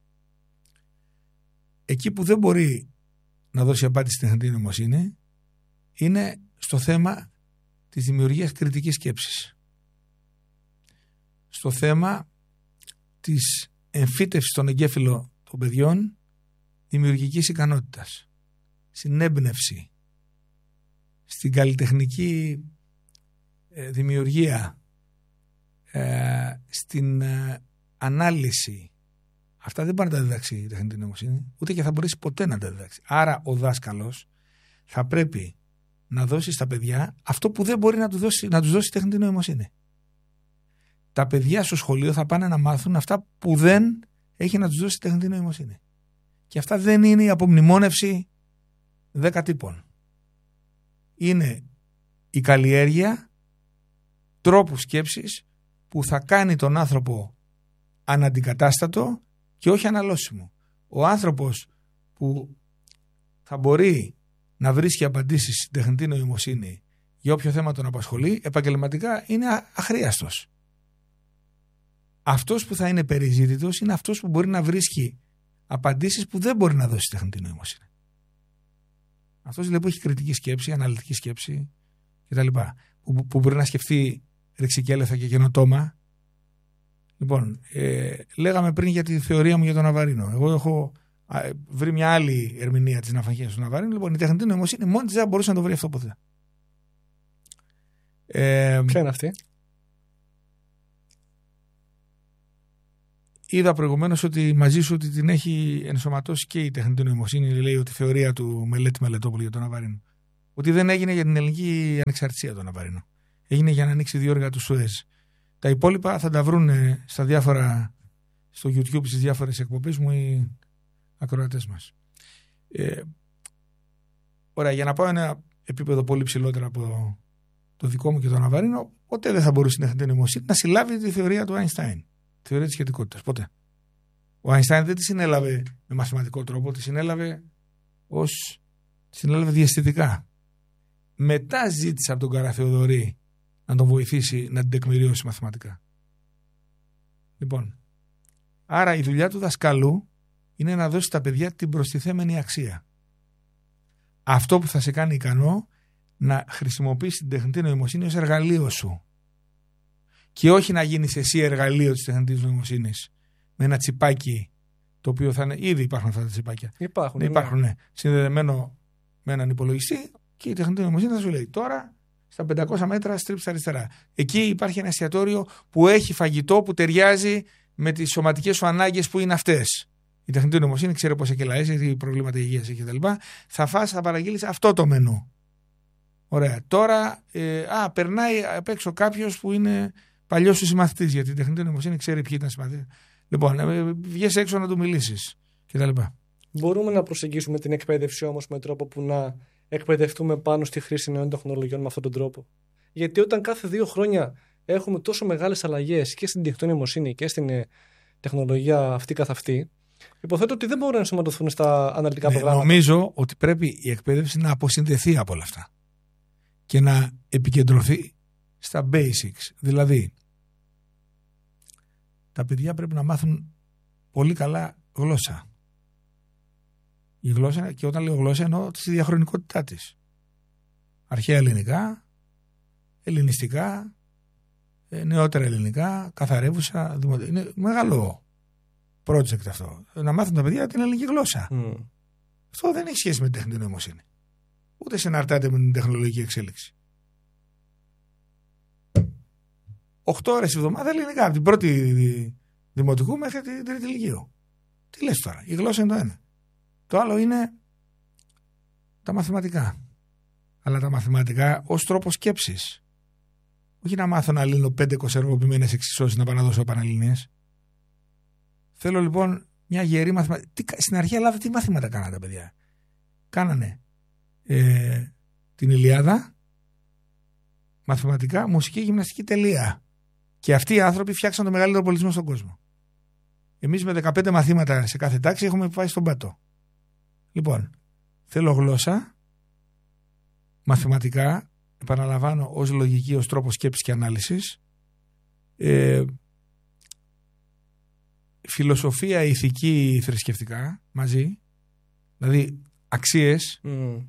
[SPEAKER 1] Εκεί που δεν μπορεί να δώσει απάντηση στην τεχνητή νοημοσύνη είναι στο θέμα της δημιουργίας κριτικής σκέψης. Στο θέμα της εμφύτευσης στον εγκέφαλο των παιδιών δημιουργικής ικανότητας, στην έμπνευση, στην καλλιτεχνική ε, δημιουργία, ε, στην ε, ανάλυση. Αυτά δεν μπορεί να τα διδάξει η τεχνητή νοημοσύνη, ούτε και θα μπορέσει ποτέ να τα διδάξει. Άρα ο δάσκαλος θα πρέπει να δώσει στα παιδιά αυτό που δεν μπορεί να, του δώσει, να τους δώσει η τεχνητή νοημοσύνη. Τα παιδιά στο σχολείο θα πάνε να μάθουν αυτά που δεν έχει να τους δώσει η τεχνητή νοημοσύνη. Και αυτά δεν είναι η απομνημόνευση δέκα τύπων. Είναι η καλλιέργεια τρόπου σκέψης που θα κάνει τον άνθρωπο αναντικατάστατο και όχι αναλώσιμο. Ο άνθρωπος που θα μπορεί να βρίσκει απαντήσεις στην τεχνητή νοημοσύνη για όποιο θέμα τον απασχολεί, επαγγελματικά είναι αχρίαστος. Αυτός που θα είναι περιζήτητος είναι αυτός που μπορεί να βρίσκει απαντήσεις που δεν μπορεί να δώσει η τεχνητή νοημοσύνη. Αυτός δηλαδή που έχει κριτική σκέψη, αναλυτική σκέψη κτλ. Που, που μπορεί να σκεφτεί ρεξικέλευθα και καινοτόμα. Λοιπόν, ε, λέγαμε πριν για τη θεωρία μου για τον Ναβαρίνο. Εγώ έχω α, βρει μια άλλη ερμηνεία της ναυαγίας του Ναβαρίνου. Λοιπόν, η τεχνητή νοημοσύνη μόνη της δεν μπορούσε να το βρει αυτό ποτέ. Ε,
[SPEAKER 2] Ποια είναι αυτή?
[SPEAKER 1] είδα προηγουμένως ότι μαζί σου ότι την έχει ενσωματώσει και η τεχνητή νοημοσύνη, λέει ότι η θεωρία του Μελέτη Μελετόπουλου για τον Ναβαρίνο. Ότι δεν έγινε για την ελληνική ανεξαρτησία τον Ναβαρίνο. Έγινε για να ανοίξει διόργα του Σουέζ. Τα υπόλοιπα θα τα βρουν στα διάφορα, στο YouTube, στις διάφορες εκπομπές μου οι ακροατές μας. Ε, ωραία, για να πάω ένα επίπεδο πολύ ψηλότερο από το δικό μου και τον Ναβαρίνο, ποτέ δεν θα μπορούσε η τεχνητή νοημοσύνη να συλλάβει τη θεωρία του Einstein. Τη θεωρία της σχετικότητας. Ποτέ. Ο Einstein δεν τη συνέλαβε με μαθηματικό τρόπο, τη συνέλαβε ως. Τη συνέλαβε διαισθητικά. Μετά ζήτησε από τον Καραθεοδωρή να τον βοηθήσει να την τεκμηριώσει μαθηματικά. Λοιπόν, άρα η δουλειά του δασκάλου είναι να δώσει στα παιδιά την προστιθέμενη αξία. Αυτό που θα σε κάνει ικανό να χρησιμοποιήσει την τεχνητή νοημοσύνη ως εργαλείο σου. Και όχι να γίνεις εσύ εργαλείο της τεχνητής νοημοσύνης με ένα τσιπάκι το οποίο θα είναι. Ήδη υπάρχουν αυτά τα τσιπάκια.
[SPEAKER 2] Υπάρχουν.
[SPEAKER 1] Ναι, υπάρχουν, ναι. Συνδεδεμένο με έναν υπολογιστή και η τεχνητή νοημοσύνη θα σου λέει τώρα στα πεντακόσια μέτρα στρίψτε αριστερά. Εκεί υπάρχει ένα εστιατόριο που έχει φαγητό που ταιριάζει με τις σωματικές σου ανάγκες που είναι αυτές. Η τεχνητή νοημοσύνη ξέρει πόσα κιλά έχει, τι προβλήματα υγείας έχει κτλ. Θα φας, θα παραγγείλεις αυτό το μενού. Ωραία. Τώρα, ε, α, περνάει απ' έξω κάποιος που είναι παλιός σου συμμαθητής, γιατί η τεχνητή νοημοσύνη ξέρει ποιοι ήταν συμμαθητές. Λοιπόν, ε, βγες έξω να του μιλήσεις κτλ.
[SPEAKER 2] Μπορούμε να προσεγγίσουμε την εκπαίδευση όμως με τρόπο που να εκπαιδευτούμε πάνω στη χρήση νέων τεχνολογιών με αυτόν τον τρόπο. Γιατί όταν κάθε δύο χρόνια έχουμε τόσο μεγάλες αλλαγές και στην τεχνητή νοημοσύνη και στην τεχνολογία αυτή καθ' αυτή, υποθέτω ότι δεν μπορούν να ενσωματωθούν στα αναλυτικά
[SPEAKER 1] ναι,
[SPEAKER 2] προγράμματα.
[SPEAKER 1] Νομίζω ότι πρέπει η εκπαίδευση να αποσυνδεθεί από όλα αυτά και να επικεντρωθεί στα basics. Δηλαδή, τα παιδιά πρέπει να μάθουν πολύ καλά γλώσσα. Η γλώσσα, και όταν λέω γλώσσα εννοώ τη διαχρονικότητά της. Αρχαία ελληνικά, ελληνιστικά, νεότερα ελληνικά, καθαρεύουσα, δημοτικά. Είναι μεγάλο project αυτό. Να μάθουν τα παιδιά την ελληνική γλώσσα. Mm. Αυτό δεν έχει σχέση με την τεχνητή νοημοσύνη. Ούτε συναρτάται με την τεχνολογική εξέλιξη. Οχτώ ώρες τη εβδομάδα ελληνικά, από την πρώτη δημοτικού μέχρι την τρίτη λυκείου. Τι λες τώρα, η γλώσσα είναι το ένα. Το άλλο είναι τα μαθηματικά. Αλλά τα μαθηματικά ως τρόπο σκέψης. Όχι να μάθω να λύνω πέντε κοσεργοποιημένες εξισώσεις να πάω να δώσω πανελληνίες. Θέλω λοιπόν μια γερή μαθηματική. Στην αρχαία Ελλάδα τι μαθήματα κάνανε τα παιδιά. Κάνανε ε, την Ηλιάδα, μαθηματικά, μουσική, γυμναστική, τελεία. Και αυτοί οι άνθρωποι φτιάξαν το μεγαλύτερο πολιτισμό στον κόσμο. Εμείς με δεκαπέντε μαθήματα σε κάθε τάξη έχουμε πάει στον πάτο. Λοιπόν, θέλω γλώσσα, μαθηματικά, επαναλαμβάνω, ως λογική, ως τρόπο σκέψης και ανάλυσης, ε, φιλοσοφία, ηθική, θρησκευτικά, μαζί, δηλαδή αξίες mm.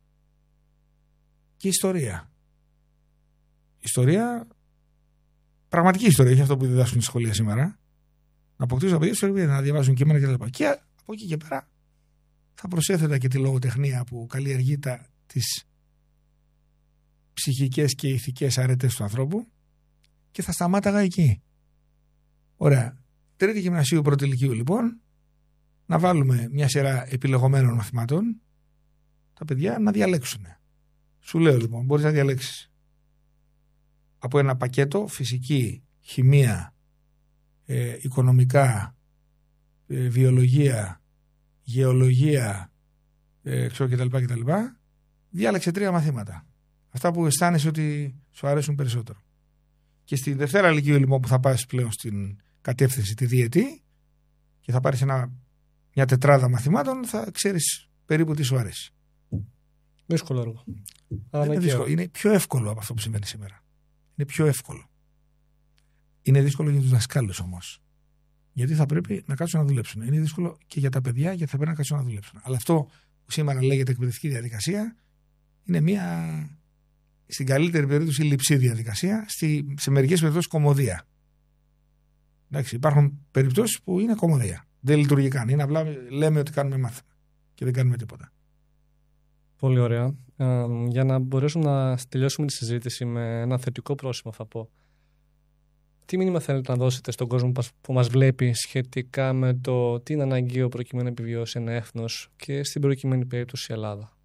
[SPEAKER 1] και ιστορία. Ιστορία, πραγματική ιστορία, όχι αυτό που διδάσκουν στη σχολεία σήμερα. Να αποκτήσουν τα παιδιά ιστορία, να διαβάζουν κείμενα κτλ. Και από εκεί και πέρα θα προσέθετα και τη λογοτεχνία που καλλιεργεί τα, τις ψυχικές και ηθικές αρετές του ανθρώπου και θα σταμάταγα εκεί. Ωραία. Τρίτη γυμνασίου πρώτη ηλικίου λοιπόν, να βάλουμε μια σειρά επιλεγωμένων μαθημάτων, τα παιδιά να διαλέξουν. Σου λέω λοιπόν, μπορείς να διαλέξεις από ένα πακέτο φυσική, χημεία, ε, οικονομικά, ε, βιολογία, γεωλογία, ε, ξέρω κτλ, κτλ. Διάλεξε τρία μαθήματα. Αυτά που αισθάνεσαι ότι σου αρέσουν περισσότερο. Και στη Δευτέρα Λυκείου λοιπόν που θα πας πλέον στην κατεύθυνση τη διετή και θα πάρεις ένα, μια τετράδα μαθημάτων, θα ξέρεις περίπου τι σου αρέσει.
[SPEAKER 2] Δύσκολο έργο.
[SPEAKER 1] Είναι, δύσκολο. Είναι πιο εύκολο από αυτό που συμβαίνει σήμερα. Είναι πιο εύκολο. Είναι δύσκολο για τους δασκάλους όμως. Γιατί θα πρέπει να κάτσουν να δουλέψουν. Είναι δύσκολο και για τα παιδιά γιατί θα πρέπει να κάτσουν να δουλέψουν. Αλλά αυτό που σήμερα λέγεται εκπαιδευτική διαδικασία είναι μια, στην καλύτερη περίπτωση, λειψή διαδικασία, στη, σε μερικές περιπτώσεις κωμωδία. Εντάξει, υπάρχουν περιπτώσεις που είναι κωμωδία. Δεν λειτουργεί καν. Είναι απλά λέμε ότι κάνουμε μάθημα και δεν κάνουμε τίποτα.
[SPEAKER 2] Πολύ ωραία. Ε, για να μπορέσουμε να τελειώσουμε τη συζήτηση με ένα θετικό πρόσημο, θα πω. Τι μήνυμα θέλετε να δώσετε στον κόσμο που μας βλέπει σχετικά με το τι είναι αναγκαίο προκειμένου να επιβιώσει ένα έθνος και στην προκειμένη περίπτωση η Ελλάδα?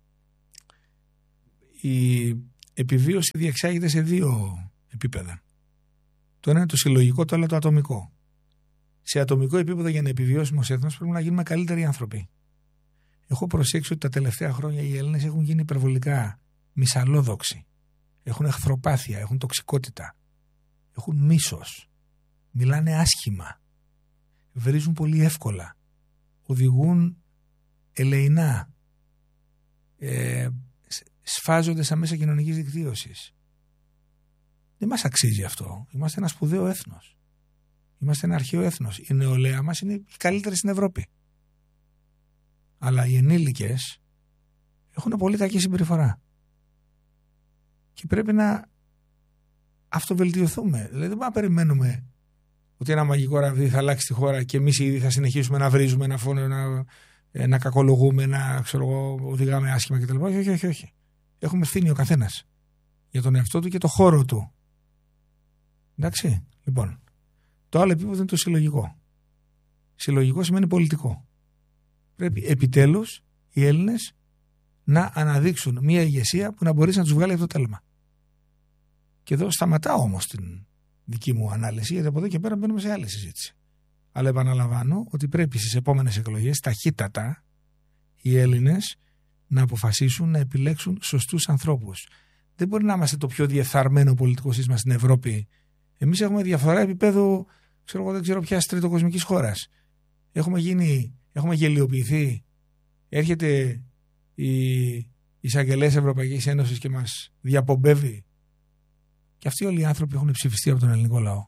[SPEAKER 1] Η επιβίωση διεξάγεται σε δύο επίπεδα. Το ένα είναι το συλλογικό, το άλλο το ατομικό. Σε ατομικό επίπεδο, για να επιβιώσουμε ως έθνος, πρέπει να γίνουμε καλύτεροι άνθρωποι. Έχω προσέξει ότι τα τελευταία χρόνια οι Έλληνες έχουν γίνει υπερβολικά μυσαλλόδοξοι. Έχουν εχθροπάθεια, έχουν τοξικότητα, έχουν μίσος, μιλάνε άσχημα, βρίζουν πολύ εύκολα, οδηγούν ελεεινά, ε, σφάζονται στα μέσα κοινωνικής δικτύωσης. Δεν μας αξίζει αυτό. Είμαστε ένα σπουδαίο έθνος. Είμαστε ένα αρχαίο έθνος. Η νεολαία μας είναι η καλύτερη στην Ευρώπη. Αλλά οι ενήλικες έχουν πολύ κακή συμπεριφορά. Και πρέπει να αυτοβελτιωθούμε. Δηλαδή δεν μπορούμε να περιμένουμε ότι ένα μαγικό ραβδί θα αλλάξει τη χώρα και εμείς ήδη θα συνεχίσουμε να βρίζουμε, να, φωνε, να, να κακολογούμε, να ξέρω εγώ, οδηγάμε άσχημα κτλ. Όχι, όχι, όχι. Έχουμε ευθύνη ο καθένας για τον εαυτό του και το χώρο του. Εντάξει, λοιπόν. Το άλλο επίπεδο είναι το συλλογικό. Συλλογικό σημαίνει πολιτικό. Πρέπει επιτέλους οι Έλληνες να αναδείξουν μια ηγεσία που να μπορέσει να τους βγάλει αυτό το τέλμα. Και εδώ σταματάω όμως την δική μου ανάλυση, γιατί από εδώ και πέρα μπαίνουμε σε άλλη συζήτηση. Αλλά επαναλαμβάνω ότι πρέπει στις επόμενες εκλογές ταχύτατα οι Έλληνες να αποφασίσουν να επιλέξουν σωστούς ανθρώπους. Δεν μπορεί να είμαστε το πιο διεφθαρμένο πολιτικό σύστημα στην Ευρώπη. Εμείς έχουμε διαφορά επίπεδου, ξέρω εγώ, δεν ξέρω ποια τριτοκοσμικής χώρας. Έχουμε γίνει, έχουμε γελιοποιηθεί. Έρχεται η εισαγγελέας Ευρωπαϊκής Ένωσης και μας διαπομπεύει. Και αυτοί όλοι οι άνθρωποι έχουν ψηφιστεί από τον ελληνικό λαό.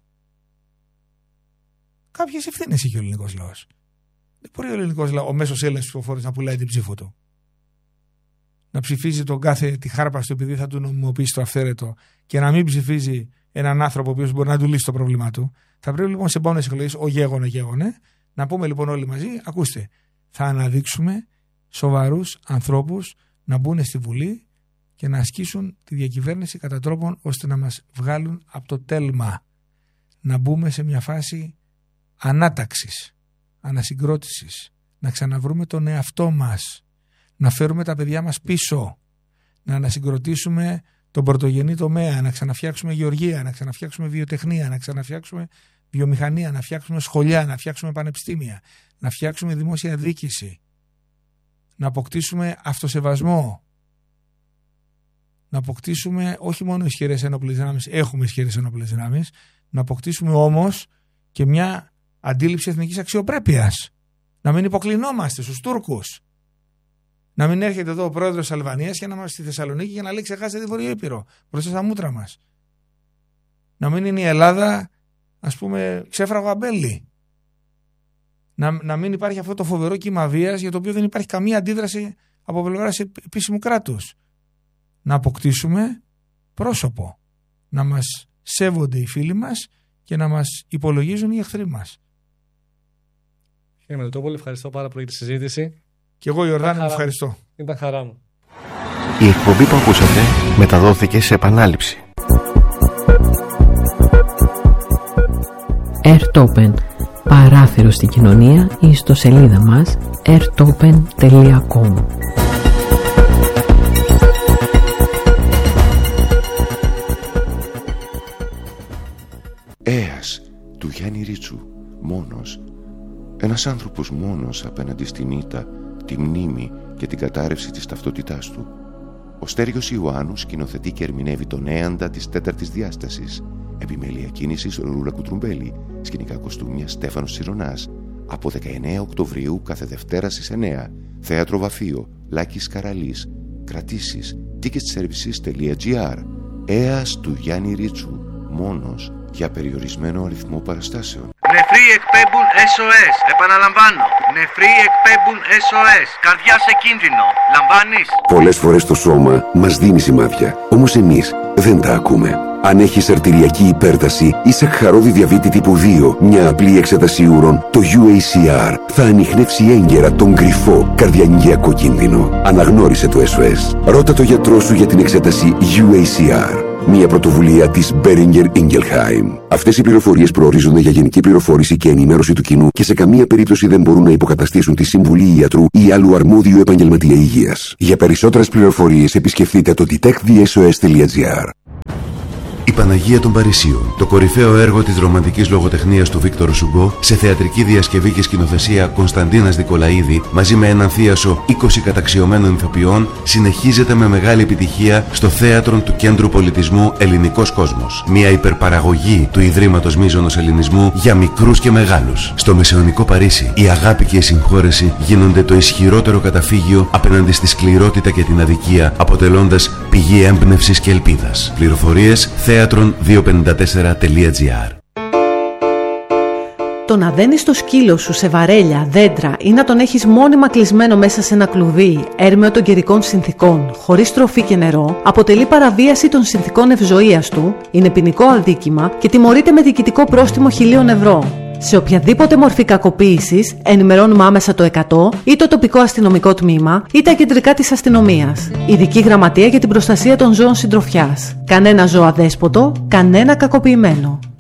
[SPEAKER 1] Κάποιες ευθύνες έχει ο ελληνικός λαός. Δεν μπορεί ο ελληνικός λαός, ο μέσος Έλληνας ψηφοφόρος, να πουλάει την ψήφο του. Να ψηφίζει τον κάθε τη χάρπα του επειδή θα του νομιμοποιήσει το αυθαίρετο και να μην ψηφίζει έναν άνθρωπο ο οποίος μπορεί να του λύσει το πρόβλημά του. Θα πρέπει λοιπόν σε επόμενες εκλογές, ο γέγονε γέγονε, να πούμε λοιπόν όλοι μαζί, ακούστε, θα αναδείξουμε σοβαρούς ανθρώπους να μπουν στη Βουλή και να ασκήσουν τη διακυβέρνηση κατά τρόπον ώστε να μας βγάλουν από το τέλμα. Να μπούμε σε μια φάση ανάταξης, ανασυγκρότησης, να ξαναβρούμε τον εαυτό μας, να φέρουμε τα παιδιά μας πίσω, να ανασυγκροτήσουμε τον πρωτογενή τομέα, να ξαναφτιάξουμε γεωργία, να ξαναφτιάξουμε βιοτεχνία, να ξαναφτιάξουμε βιομηχανία, να φτιάξουμε σχολιά, να φτιάξουμε πανεπιστήμια, να φτιάξουμε δημόσια διοίκηση, να αποκτήσουμε αυτοσεβασμό, να αποκτήσουμε όχι μόνο ισχυρές ένοπλες δυνάμεις, έχουμε ισχυρές ένοπλες δυνάμεις, να αποκτήσουμε όμως και μια αντίληψη εθνικής αξιοπρέπειας, να μην υποκλεινόμαστε στους Τούρκους. Να μην έρχεται εδώ ο πρόεδρος της Αλβανίας και να είμαστε στη Θεσσαλονίκη για να λέει ξεχάσετε τη Βορειο Ήπειρο μπροστά στα μούτρα μας. Να μην είναι η Ελλάδα, ας πούμε, ξέφραγο αμπέλι. Να, να μην υπάρχει αυτό το φοβερό κύμα βίας για το οποίο δεν υπάρχει καμία αντίδραση από πλευράς επίσημου κράτους. Να αποκτήσουμε πρόσωπο. Να μας σέβονται οι φίλοι μας και να μας υπολογίζουν οι εχθροί μας.
[SPEAKER 2] Κύριε Μελετόπουλε, ευχαριστώ πάρα πολύ για τη συζήτηση.
[SPEAKER 1] Και εγώ, Ιορδάνη, μου ευχαριστώ.
[SPEAKER 2] Ήταν χαρά μου.
[SPEAKER 3] Η εκπομπή που ακούσατε μεταδόθηκε σε επανάληψη. Airtopen, παράθυρο στην κοινωνία, ή στο σελίδα μας airtopen τελεία com.
[SPEAKER 4] Έας του Γιάννη Ρίτσου, μόνος. Ένας άνθρωπος μόνος απέναντι στην ήττα, τη μνήμη και την κατάρρευση της ταυτότητάς του. Ο Στέργιος Ιωάννου σκηνοθετεί και ερμηνεύει τον Έαντα της τέταρτης διάστασης. Επιμέλεια κίνησης Ρούλα Κουτρουμπέλη. Σκηνικά κοστούμια Στέφανος Τσιρονάς. Από δεκαεννέα Οκτωβρίου κάθε Δευτέρα στις εννέα. Θέατρο Βαφείο, Λάκης Καραλής. Κρατήσεις ticketservices τελεία gr. Έας του Γιάννη Ρίτσου, μόνος, για περιορισμένο αριθμό παραστάσεων.
[SPEAKER 5] Νεφροί εκπέμπουν ες ο ες. Επαναλαμβάνω. Νεφροί εκπέμπουν ες ο ες. Καρδιά σε κίνδυνο. Λαμβάνεις?
[SPEAKER 6] Πολλές φορές το σώμα μας δίνει σημάδια. Όμως εμείς δεν τα ακούμε. Αν έχεις αρτηριακή υπέρταση ή σακχαρώδη διαβήτη τύπου δύο, μια απλή εξέταση ούρων, το γιου έι σι αρ θα ανιχνεύσει έγκαιρα τον κρυφό καρδιαγγειακό κίνδυνο. Αναγνώρισε το ες ο ες. Ρώτα το γιατρό σου για την εξέταση γιου έι σι αρ. Μια πρωτοβουλία της Boehringer Ingelheim. Αυτές οι πληροφορίες προορίζονται για γενική πληροφόρηση και ενημέρωση του κοινού και σε καμία περίπτωση δεν μπορούν να υποκαταστήσουν τη συμβουλή ιατρού ή άλλου αρμόδιου επαγγελματία υγείας. Για περισσότερες πληροφορίες επισκεφτείτε το detect the s o s dot g r.
[SPEAKER 4] Η Παναγία των Παρισίων, το κορυφαίο έργο της ρομαντικής λογοτεχνίας του Βίκτορ Σουγκό, σε θεατρική διασκευή και σκηνοθεσία Κωνσταντίνας Δικολαίδη, μαζί με έναν θίασο είκοσι καταξιωμένων ηθοποιών, συνεχίζεται με μεγάλη επιτυχία στο θέατρο του Κέντρου Πολιτισμού Ελληνικός Κόσμος. Μια υπερπαραγωγή του Ιδρύματος Μίζωνος Ελληνισμού για μικρούς και μεγάλους. Στο μεσαιωνικό Παρίσι, η αγάπη και η συγχώρεση γίνονται το ισχυρότερο καταφύγιο απέναντι στη σκληρότητα και την αδικία, αποτελώντας πηγή έμπνευσης και ελπίδας. Πληροφορίες θέατρον διακόσια πενήντα τέσσερα τελεία τζι άρ.
[SPEAKER 7] Το να δένεις το σκύλο σου σε βαρέλια, δέντρα ή να τον έχεις μόνιμα κλεισμένο μέσα σε ένα κλουβί έρμεο των καιρικών συνθήκων, χωρίς τροφή και νερό, αποτελεί παραβίαση των συνθήκων ευζοίας του, είναι ποινικό αδίκημα και τιμωρείται με διοικητικό πρόστιμο χιλίων ευρώ. Σε οποιαδήποτε μορφή κακοποίησης ενημερώνουμε άμεσα το εκατό ή το τοπικό αστυνομικό τμήμα ή τα κεντρικά της αστυνομίας. Ειδική Γραμματεία για την Προστασία των Ζώων Συντροφιάς. Κανένα ζώο αδέσποτο, κανένα κακοποιημένο.